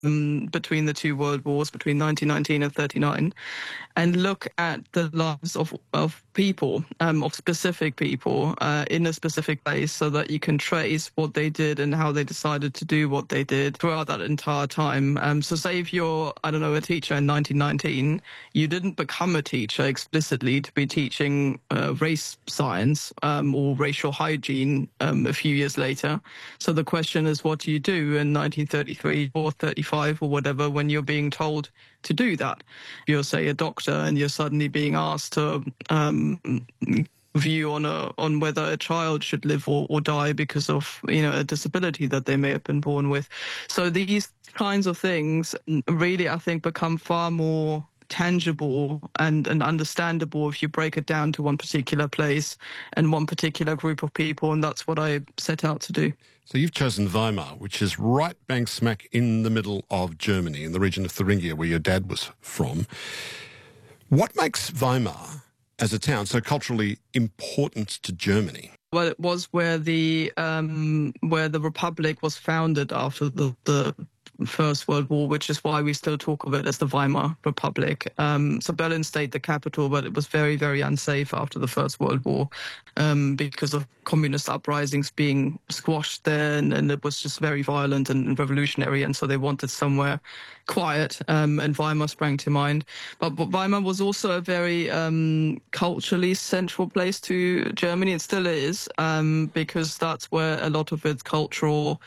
between the two world wars, between 1919 and 39, and look at the lives of people, of specific people in a specific place, so that you can trace what they did and how they decided to do what they did throughout that entire time. So say if you're, I don't know, a teacher in 1919, you didn't become a teacher explicitly to be teaching race science or racial hygiene a few years later. So the question is, what do you do in 1933 or 35 or whatever when you're being told to do that? You're, say, a doctor, and you're suddenly being asked to view on whether a child should live or die because of, a disability that they may have been born with. So these kinds of things really, I think, become far more tangible and understandable if you break it down to one particular place and one particular group of people, and that's what I set out to do. So you've chosen Weimar, which is right bang smack in the middle of Germany, in the region of Thuringia, where your dad was from. What makes Weimar as a town so culturally important to Germany? Well, it was where the Republic was founded after the First World War, which is why we still talk of it as the Weimar Republic. So Berlin stayed the capital, but it was very, very unsafe after the First World War because of communist uprisings being squashed there, and it was just very violent and revolutionary, and so they wanted somewhere quiet, and Weimar sprang to mind. But Weimar was also a very culturally central place to Germany. It still is, because that's where a lot of its cultural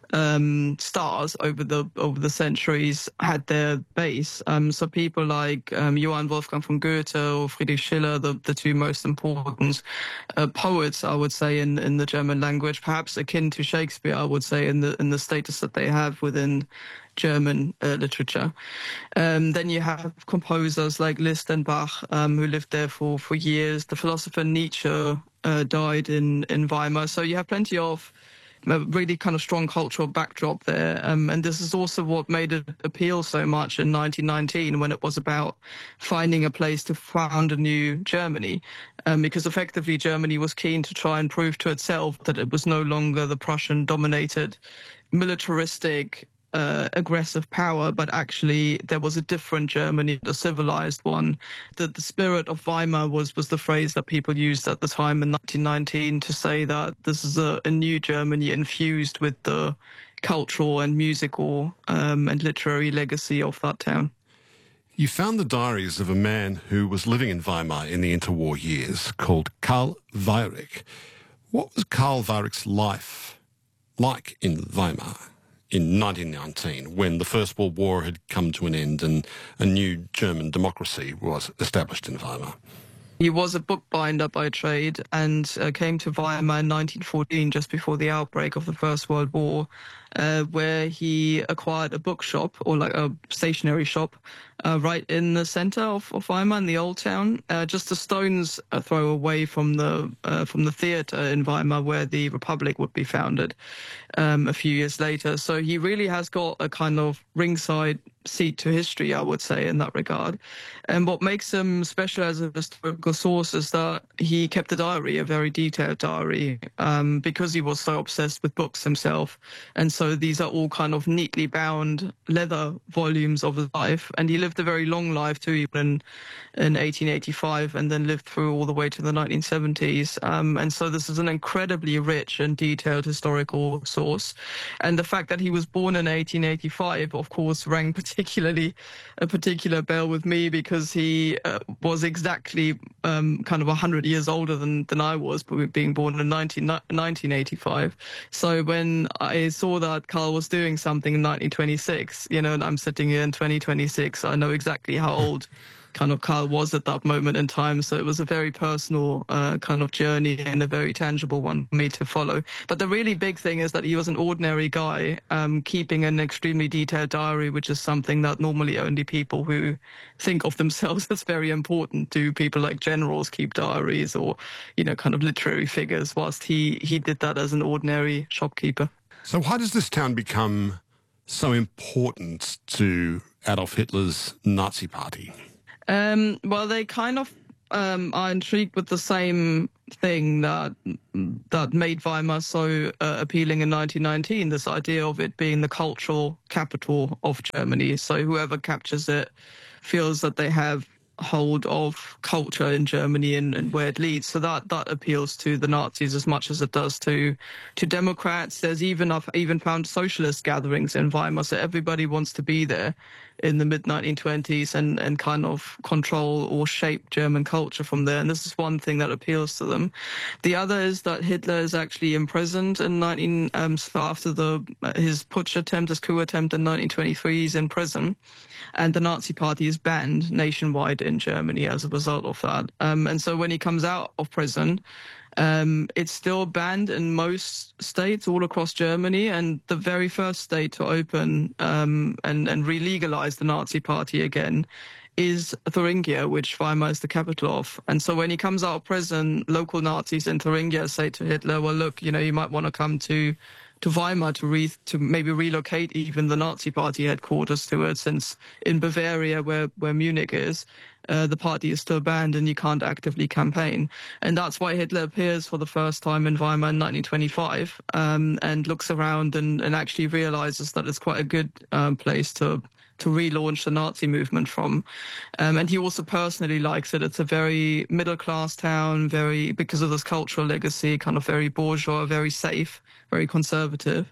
stars over the centuries had their base. So people like Johann Wolfgang von Goethe or Friedrich Schiller, the two most important poets, I would say, in the German language, perhaps akin to Shakespeare, I would say, in the status that they have within German literature. Then you have composers like Liszt and Bach, who lived there for years. The philosopher Nietzsche died in Weimar. So you have plenty of a really kind of strong cultural backdrop there. And this is also what made it appeal so much in 1919, when it was about finding a place to found a new Germany, because effectively Germany was keen to try and prove to itself that it was no longer the Prussian-dominated, militaristic, aggressive power, but actually there was a different Germany, a civilized one. The spirit of Weimar was the phrase that people used at the time in 1919 to say that this is a new Germany infused with the cultural and musical and literary legacy of that town. You found the diaries of a man who was living in Weimar in the interwar years called Karl Weyrich. What was Karl Weyrich's life like in Weimar in 1919, when the First World War had come to an end and a new German democracy was established in Weimar? He was a bookbinder by trade and came to Weimar in 1914, just before the outbreak of the First World War, where he acquired a bookshop, or like a stationery shop, right in the center of Weimar, in the old town, just a stone's throw away from the theater in Weimar, where the Republic would be founded a few years later. So he really has got a kind of ringside seat to history, I would say, in that regard. And what makes him special as a historical source is that he kept a diary, a very detailed diary, because he was so obsessed with books himself. And so these are all kind of neatly bound leather volumes of his life. And he lived a very long life too, even in 1885, and then lived through all the way to the 1970s. And so this is an incredibly rich and detailed historical source. And the fact that he was born in 1885, of course, rang a particular bell with me, because he was exactly kind of 100 years older than I was, being born in 1985. So when I saw that Karl was doing something in 1926, and I'm sitting here in 2026, I know exactly how old kind of Karl was at that moment in time. So it was a very personal kind of journey, and a very tangible one for me to follow. But the really big thing is that he was an ordinary guy, keeping an extremely detailed diary, which is something that normally only people who think of themselves as very important do. People like generals keep diaries, or, kind of literary figures, whilst he did that as an ordinary shopkeeper. So why does this town become so important to Adolf Hitler's Nazi party? Well, they kind of are intrigued with the same thing that made Weimar so appealing in 1919, this idea of it being the cultural capital of Germany. So whoever captures it feels that they have hold of culture in Germany and where it leads. So that appeals to the Nazis as much as it does to Democrats. I've even found socialist gatherings in Weimar, so everybody wants to be there in the mid-1920s and kind of control or shape German culture from there. And this is one thing that appeals to them. The other is that Hitler is actually imprisoned in after his putsch attempt, his coup attempt in 1923. He's in prison, and the Nazi Party is banned nationwide in Germany as a result of that. And so when he comes out of prison, it's still banned in most states all across Germany, and the very first state to open and re-legalize the Nazi Party again is Thuringia, which Weimar is the capital of. And so when he comes out of prison, local Nazis in Thuringia say to Hitler, well, look, you might want to come to Weimar to maybe relocate even the Nazi Party headquarters to it, since in Bavaria, where Munich is, the party is still banned and you can't actively campaign. And that's why Hitler appears for the first time in Weimar in 1925 and looks around and actually realizes that it's quite a good place to relaunch the Nazi movement from. And he also personally likes it. It's a very middle-class town, because of this cultural legacy, kind of very bourgeois, very safe, very conservative.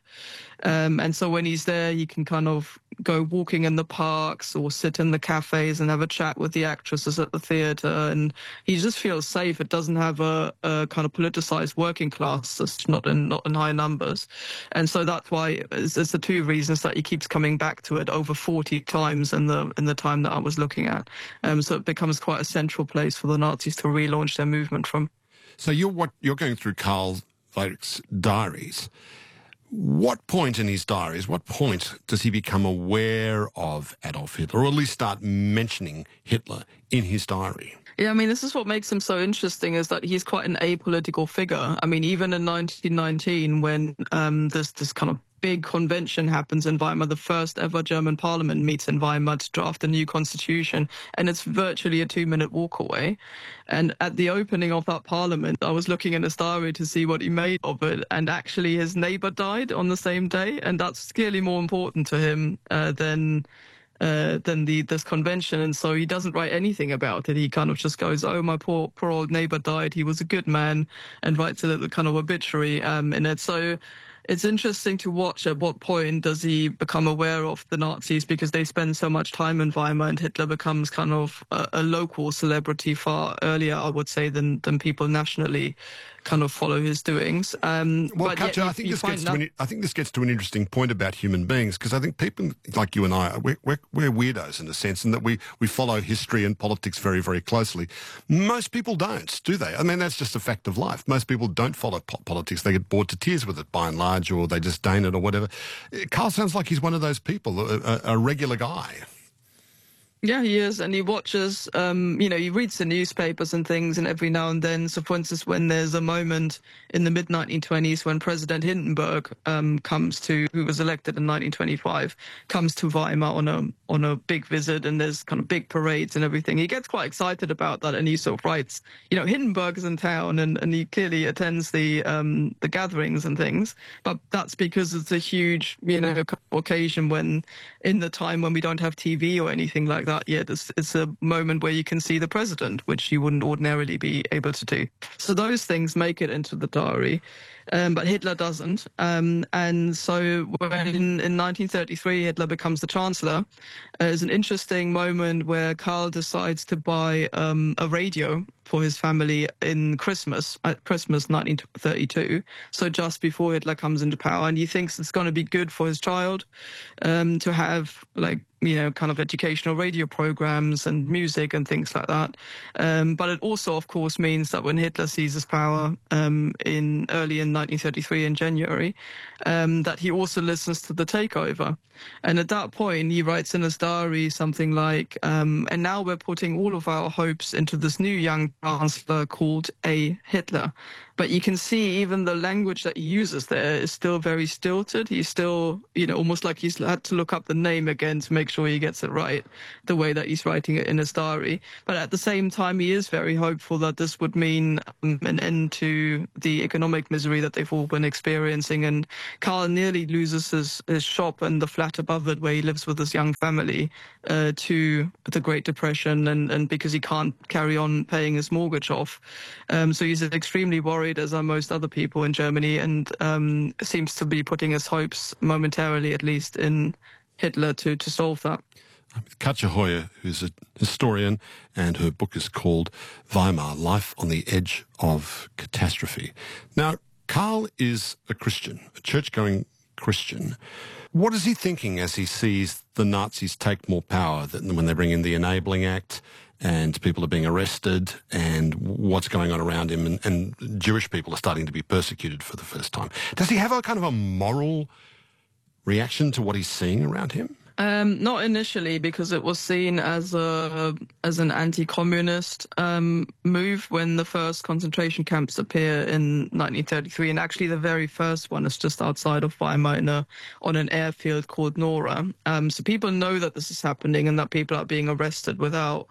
And so when he's there, he can kind of go walking in the parks or sit in the cafes and have a chat with the actresses at the theater. And he just feels safe. It doesn't have a kind of politicized working class. It's not in high numbers. And so that's why it's the two reasons that he keeps coming back to it over 40 times in the time that I was looking at. So it becomes quite a central place for the Nazis to relaunch their movement from. So you're going through Karl Weirich's diaries. What point in his diaries, what point does he become aware of Adolf Hitler, or at least start mentioning Hitler in his diary? Yeah, I mean, this is what makes him so interesting, is that he's quite an apolitical figure. I mean, even in 1919, when this kind of big convention happens in Weimar, the first ever German parliament meets in Weimar to draft a new constitution, and it's virtually a 2-minute walk away. And at the opening of that parliament, I was looking in his diary to see what he made of it, and actually his neighbor died on the same day, and that's clearly more important to him than this convention. And so he doesn't write anything about it. He kind of just goes, oh, my poor old neighbor died, he was a good man, and writes a little kind of obituary in it. So it's interesting to watch at what point does he become aware of the Nazis, because they spend so much time in Weimar, and Hitler becomes kind of a local celebrity far earlier, I would say, than people nationally kind of follow his doings. Well, Katja, I think this gets to an interesting point about human beings, because I think people like you and I, we're weirdos in a sense, in that we follow history and politics very, very closely. Most people don't, do they? I mean, that's just a fact of life. Most people don't follow politics. They get bored to tears with it by and large, or they disdain it or whatever. Karl sounds like he's one of those people, a regular guy. Yeah, he is, and he watches, he reads the newspapers and things, and every now and then, so for instance, when there's a moment in the mid-1920s when President Hindenburg who was elected in 1925, comes to Weimar on a big visit, and there's kind of big parades and everything, he gets quite excited about that, and he sort of writes, Hindenburg is in town, and he clearly attends the gatherings and things, but that's because it's a huge, occasion when, in the time when we don't have TV or anything like that yet, it's a moment where you can see the president, which you wouldn't ordinarily be able to do. So those things make it into the diary, but Hitler doesn't. And so when in 1933 Hitler becomes the chancellor, there's an interesting moment where Karl decides to buy a radio for his family at Christmas 1932, so just before Hitler comes into power, and he thinks it's going to be good for his child to have kind of educational radio programs and music and things like that. But it also, of course, means that when Hitler seizes power early in 1933 in January, that he also listens to the takeover. And at that point, he writes in his diary something like, and now we're putting all of our hopes into this new young chancellor called A. Hitler. But you can see even the language that he uses there is still very stilted. He's still, almost like he's had to look up the name again to make make sure he gets it right, the way that he's writing it in his diary. But at the same time, he is very hopeful that this would mean an end to the economic misery that they've all been experiencing. And Karl nearly loses his shop and the flat above it where he lives with his young family to the Great Depression, and because he can't carry on paying his mortgage off. So he's extremely worried, as are most other people in Germany, and seems to be putting his hopes, momentarily at least, in Hitler to solve that. I'm with Katja Hoyer, who's a historian, and her book is called Weimar, Life on the Edge of Catastrophe. Now, Karl is a Christian, a church-going Christian. What is he thinking as he sees the Nazis take more power than when they bring in the Enabling Act and people are being arrested and what's going on around him, and Jewish people are starting to be persecuted for the first time? Does he have a kind of a moral reaction to what he's seeing around him? Not initially, because it was seen as an anti-communist move when the first concentration camps appear in 1933, and actually the very first one is just outside of Weimar on an airfield called Nora. So people know that this is happening and that people are being arrested without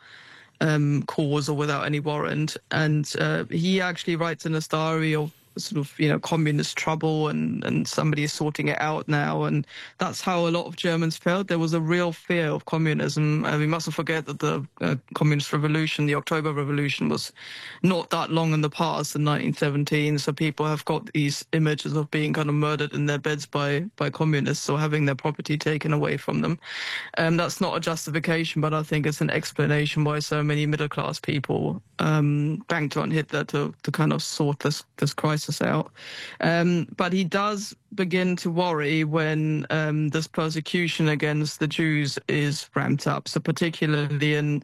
cause or without any warrant. And he actually writes in his diary of sort of, communist trouble and somebody is sorting it out now. And that's how a lot of Germans felt. There was a real fear of communism. We mustn't forget that the communist revolution, the October Revolution, was not that long in the past, in 1917. So people have got these images of being kind of murdered in their beds by communists or having their property taken away from them. That's not a justification, but I think it's an explanation why so many middle-class people banked on Hitler to kind of sort this crisis out. But he does begin to worry when this persecution against the Jews is ramped up. So particularly in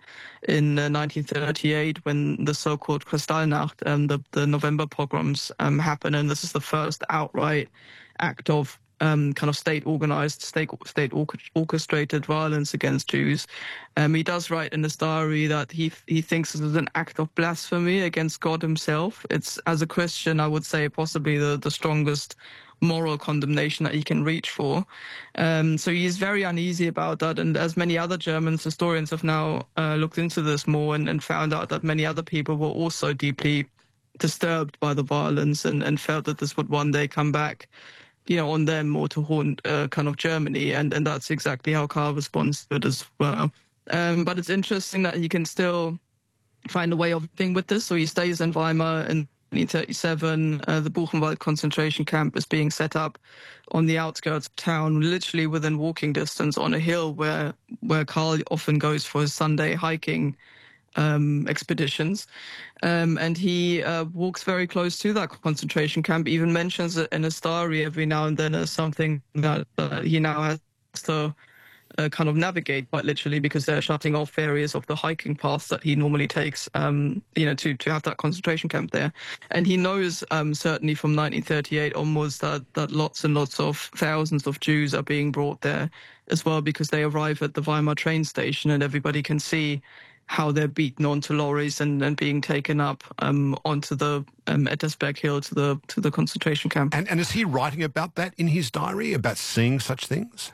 1938, when the so-called Kristallnacht, the November pogroms happen, and this is the first outright act of kind of state-organized, state-orchestrated violence against Jews. He does write in his diary that he thinks this is an act of blasphemy against God himself. It's, as a Christian, I would say, possibly the strongest moral condemnation that he can reach for. So he's very uneasy about that. And as many other Germans, historians have now looked into this more and found out that many other people were also deeply disturbed by the violence and felt that this would one day come back on them or to haunt kind of Germany. And that's exactly how Karl responds to it as well. But it's interesting that he can still find a way of dealing with this. So he stays in Weimar in 1937. The Buchenwald concentration camp is being set up on the outskirts of town, literally within walking distance on a hill where Karl often goes for his Sunday hiking expeditions. And he walks very close to that concentration camp, even mentions it in his diary every now and then as something that he now has to kind of navigate quite literally, because they're shutting off areas of the hiking paths that he normally takes, to have that concentration camp there. And he knows certainly from 1938 onwards that lots and lots of thousands of Jews are being brought there as well, because they arrive at the Weimar train station and everybody can see how they're beaten onto lorries and being taken up onto the Ettersberg Hill to the concentration camp. And is he writing about that in his diary, about seeing such things?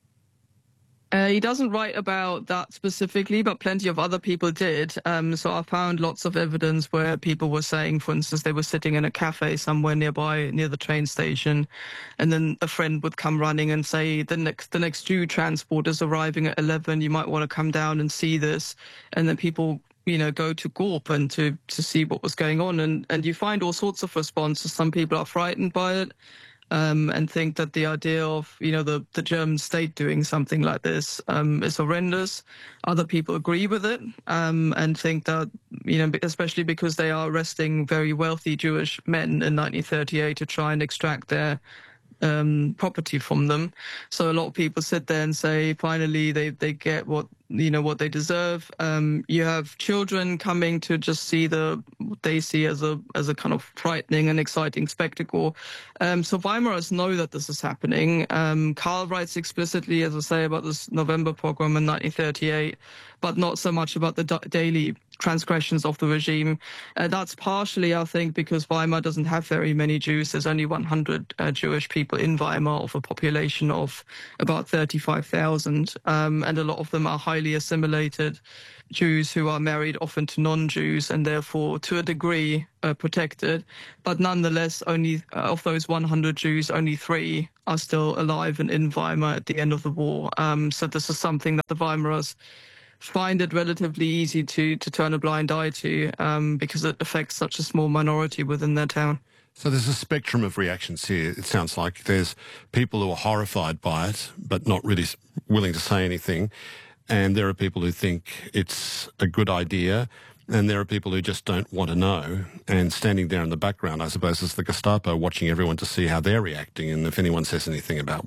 He doesn't write about that specifically, but plenty of other people did. So I found lots of evidence where people were saying, for instance, they were sitting in a cafe somewhere nearby, near the train station, and then a friend would come running and say, the next Jew transport is arriving at 11. You might want to come down and see this. And then people go to Gorp and to see what was going on. And you find all sorts of responses. Some people are frightened by it. And think that the idea of, the German state doing something like this is horrendous. Other people agree with it and think that, especially because they are arresting very wealthy Jewish men in 1938 to try and extract their property from them. So a lot of people sit there and say, finally, they get what what they deserve. You have children coming to just see what they see as a kind of frightening and exciting spectacle. So Weimarers know that this is happening. Karl writes explicitly, as I say, about this November pogrom in 1938, but not so much about the daily transgressions of the regime. That's partially, I think, because Weimar doesn't have very many Jews. There's only 100 Jewish people in Weimar of a population of about 35,000. And a lot of them are highly assimilated Jews who are married often to non-Jews and therefore, to a degree, protected. But nonetheless, only of those 100 Jews, only 3 are still alive and in Weimar at the end of the war. So this is something that the Weimarers find it relatively easy to turn a blind eye to because it affects such a small minority within their town. So there's a spectrum of reactions here. It sounds like there's people who are horrified by it, but not really willing to say anything. And there are people who think it's a good idea. And there are people who just don't want to know. And standing there in the background, I suppose, is the Gestapo watching everyone to see how they're reacting and if anyone says anything about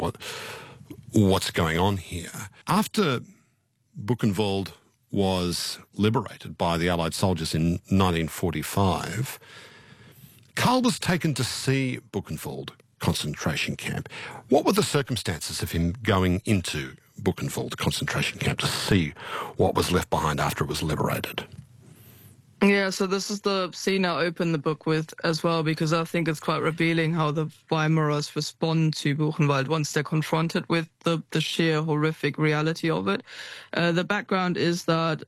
what's going on here. After Buchenwald was liberated by the Allied soldiers in 1945, Karl was taken to see Buchenwald concentration camp. What were the circumstances of him going into Buchenwald concentration camp to see what was left behind after it was liberated? Yeah, so this is the scene I open the book with as well, because I think it's quite revealing how the Weimarers respond to Buchenwald once they're confronted with the sheer horrific reality of it. The background is that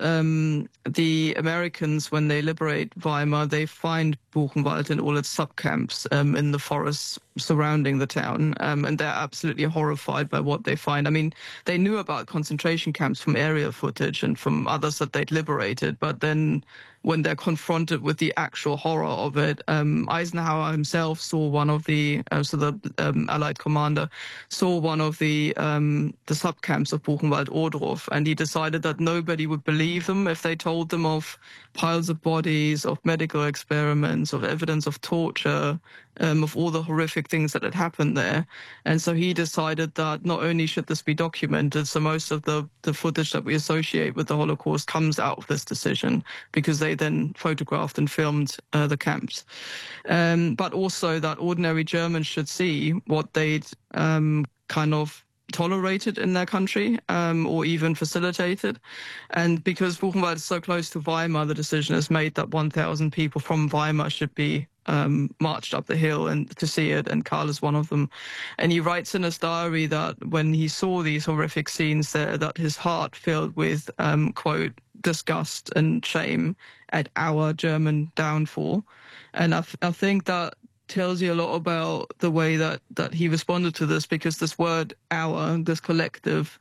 the Americans, when they liberate Weimar, they find Buchenwald and all its subcamps in the forests surrounding the town, and they're absolutely horrified by what they find. I mean, they knew about concentration camps from aerial footage and from others that they'd liberated, but then when they're confronted with the actual horror of it, Eisenhower himself saw one of the Allied commander saw one of the subcamps of Buchenwald-Ohrdruf, and he decided that nobody would believe them if they told them of piles of bodies, of medical experiments, of evidence of torture, of all the horrific things that had happened there. And so he decided that not only should this be documented, so most of the footage that we associate with the Holocaust comes out of this decision, because they then photographed and filmed the camps. But also that ordinary Germans should see what they'd kind of tolerated in their country, or even facilitated. And because Buchenwald is so close to Weimar, the decision is made that 1,000 people from Weimar should be marched up the hill and to see it, and Karl is one of them. And he writes in his diary that when he saw these horrific scenes there, that his heart filled with, quote, disgust and shame at our German downfall. And I think that tells you a lot about the way that he responded to this, because this word our, this collective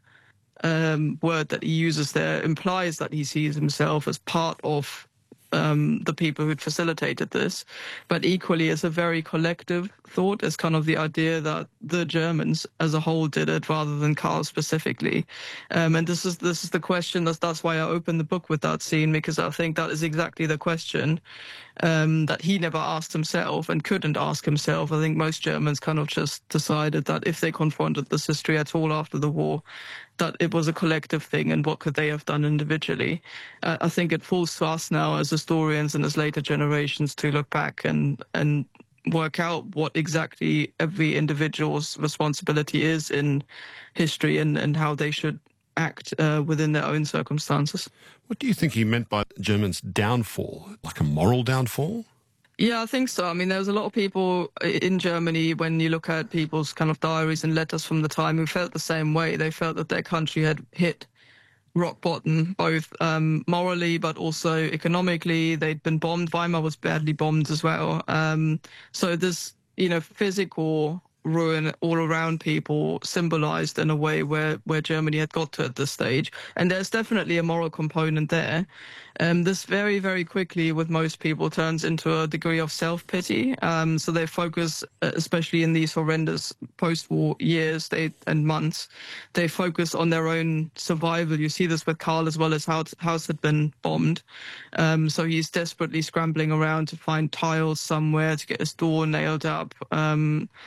word that he uses there, implies that he sees himself as part of the people who'd facilitated this, but equally as a very collective thought, as kind of the idea that the Germans as a whole did it rather than Karl specifically. And this is the question. That's why I opened the book with that scene, because I think that is exactly the question that he never asked himself and couldn't ask himself. I think most Germans kind of just decided that if they confronted this history at all after the war, that it was a collective thing, and what could they have done individually. I think it falls to us now as historians and as later generations to look back and work out what exactly every individual's responsibility is in history, and how they should act within their own circumstances. What do you think he meant by Germans' downfall? Like a moral downfall? Yeah, I think so. I mean, there's a lot of people in Germany, when you look at people's kind of diaries and letters from the time, who felt the same way. They felt that their country had hit rock bottom, both morally but also economically. They'd been bombed. Weimar was badly bombed as well. So this, physical ruin all around people symbolized in a way where Germany had got to at this stage. And there's definitely a moral component there. This very, very quickly with most people turns into a degree of self-pity. So they focus, especially in these horrendous post-war years and months, they focus on their own survival. You see this with Karl as well, as how his house had been bombed. So he's desperately scrambling around to find tiles somewhere, to get his door nailed up, to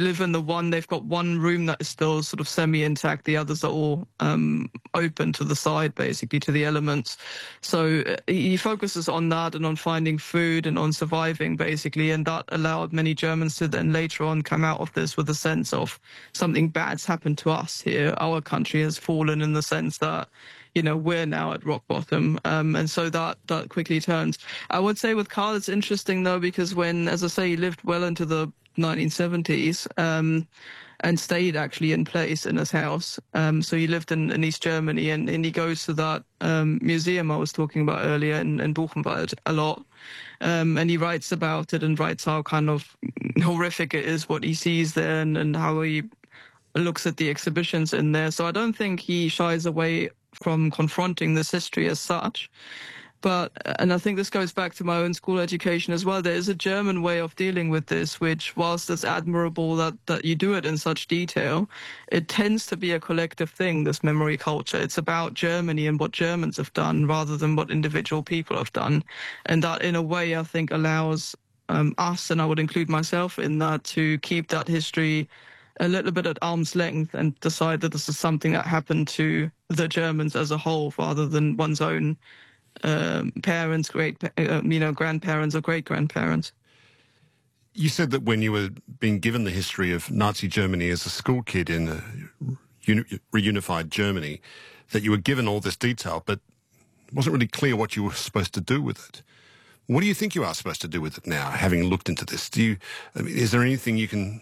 live in they've got one room that is still sort of semi-intact. The others are all open to the side, basically, to the elements. So he focuses on that and on finding food and on surviving, basically. And that allowed many Germans to then later on come out of this with a sense of something bad's happened to us here. Our country has fallen in the sense that, we're now at rock bottom. And so that quickly turns. I would say with Karl, it's interesting, though, because when, as I say, he lived well into the 1970s and stayed actually in place in his house. So he lived in East Germany, and he goes to that museum I was talking about earlier in Buchenwald a lot. And he writes about it and writes how kind of horrific it is what he sees there and how he looks at the exhibitions in there. So I don't think he shies away from confronting this history as such. And I think this goes back to my own school education as well. There is a German way of dealing with this, which, whilst it's admirable that you do it in such detail, it tends to be a collective thing, this memory culture. It's about Germany and what Germans have done rather than what individual people have done. And that, in a way, I think allows us, and I would include myself in that, to keep that history a little bit at arm's length and decide that this is something that happened to the Germans as a whole rather than one's own parents, grandparents or great-grandparents. You said that when you were being given the history of Nazi Germany as a school kid in reunified Germany, that you were given all this detail, but it wasn't really clear what you were supposed to do with it. What do you think you are supposed to do with it now, having looked into this? Is there anything you can...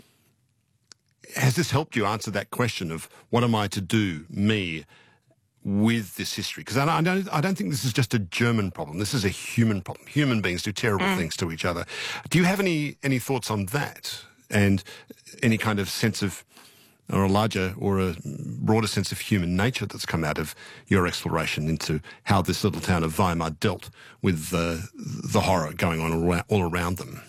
Has this helped you answer that question of what am I to do, me, with this history? Because I don't think this is just a German problem. This is a human problem. Human beings do terrible things to each other. Do you have any thoughts on that and any kind of sense of, or a larger or a broader sense of human nature that's come out of your exploration into how this little town of Weimar dealt with the horror going on all around them?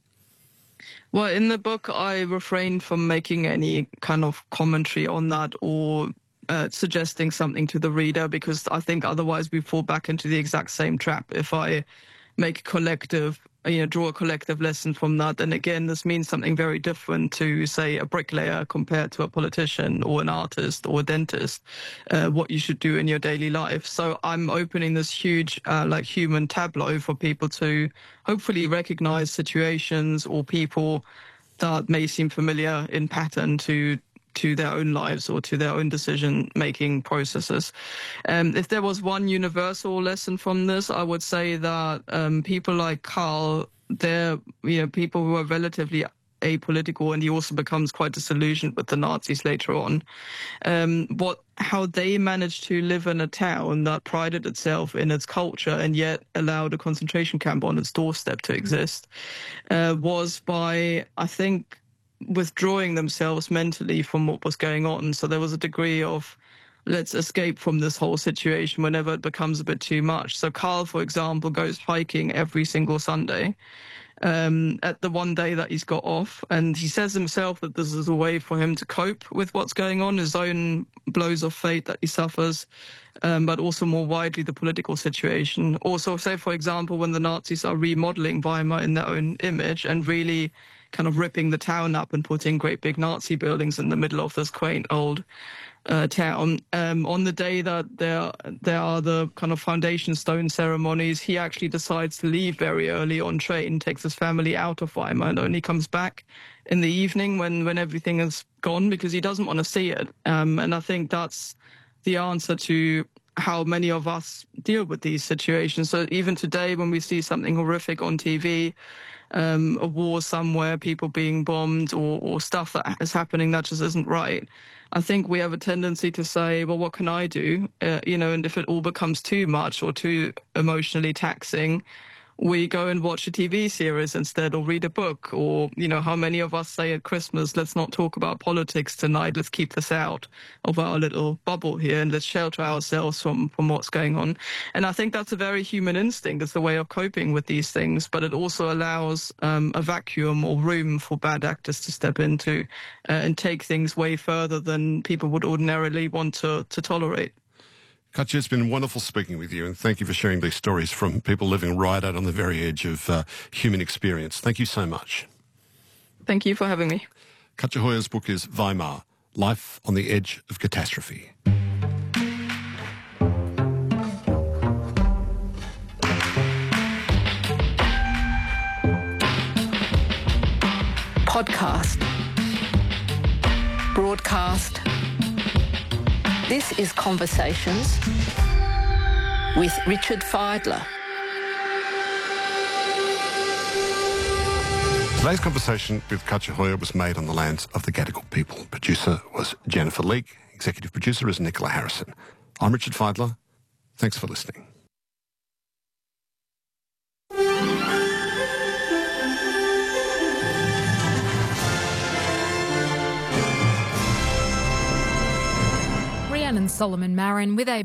Well, in the book, I refrained from making any kind of commentary on that or suggesting something to the reader, because I think otherwise we fall back into the exact same trap. If I make a collective, draw a collective lesson from that, then again, this means something very different to, say, a bricklayer compared to a politician or an artist or a dentist, what you should do in your daily life. So I'm opening this huge, human tableau for people to hopefully recognize situations or people that may seem familiar in pattern to their own lives or to their own decision-making processes. If there was one universal lesson from this, I would say that people like Karl, they're people who are relatively apolitical, and he also becomes quite disillusioned with the Nazis later on. How they managed to live in a town that prided itself in its culture and yet allowed a concentration camp on its doorstep to exist was by, I think, withdrawing themselves mentally from what was going on. So there was a degree of, let's escape from this whole situation whenever it becomes a bit too much. So Karl, for example, goes hiking every single Sunday at the one day that he's got off. And he says himself that this is a way for him to cope with what's going on, his own blows of fate that he suffers, but also more widely the political situation. Also, say, for example, when the Nazis are remodeling Weimar in their own image and really kind of ripping the town up and putting great big Nazi buildings in the middle of this quaint old town. On the day that there are the kind of foundation stone ceremonies, he actually decides to leave very early on train, takes his family out of Weimar, and only comes back in the evening when everything is gone, because he doesn't want to see it. And I think that's the answer to how many of us deal with these situations. So even today, when we see something horrific on TV, a war somewhere, people being bombed or stuff that is happening that just isn't right, I think we have a tendency to say, well, what can I do? And if it all becomes too much or too emotionally taxing, we go and watch a TV series instead, or read a book, or, how many of us say at Christmas, let's not talk about politics tonight, let's keep this out of our little bubble here and let's shelter ourselves from what's going on. And I think that's a very human instinct. It's the way of coping with these things, but it also allows a vacuum or room for bad actors to step into and take things way further than people would ordinarily want to tolerate. Katja, it's been wonderful speaking with you, and thank you for sharing these stories from people living right out on the very edge of human experience. Thank you so much. Thank you for having me. Katja Hoyer's book is Weimar, Life on the Edge of Catastrophe. Podcast. Broadcast. This is Conversations with Richard Fidler. Today's conversation with Katja Hoyer was made on the lands of the Gadigal people. Producer was Jennifer Leake. Executive producer is Nicola Harrison. I'm Richard Fidler. Thanks for listening. Rhiannon Solomon Marin with a